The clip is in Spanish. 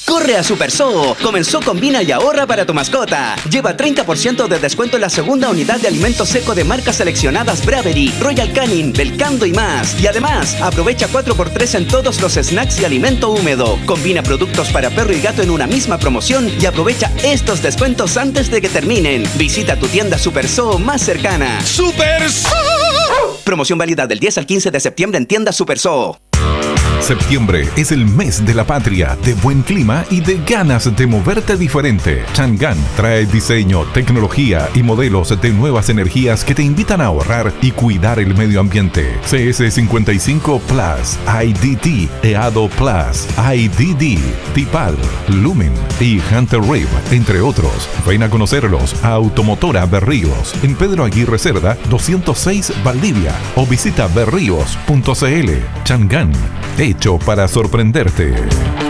Corre a Super Zoo. Comenzó Combina y ahorra para tu mascota. Lleva 30% de descuento en la segunda unidad de alimento seco de marcas seleccionadas Bravery, Royal Canin, Belcando y más. Y además, aprovecha 4x3 en todos los snacks y alimento húmedo. Combina productos para perro y gato en una misma promoción y aprovecha estos descuentos antes de que terminen. Visita tu tienda Super Zoo más cercana. ¡Super Zoo! Promoción válida del 10 al 15 de septiembre en tienda Super Zoo. Septiembre es el mes de la patria, de buen clima y de ganas de moverte diferente. Chang'an trae diseño, tecnología y modelos de nuevas energías que te invitan a ahorrar y cuidar el medio ambiente. CS55 Plus, IDT, EADO Plus, IDD, Tipal, Lumen y Hunter Reef, entre otros. Ven a conocerlos a Automotora Berríos, en Pedro Aguirre Cerda, 206 Valdivia, o visita berríos.cl. Chang'an, hecho para sorprenderte.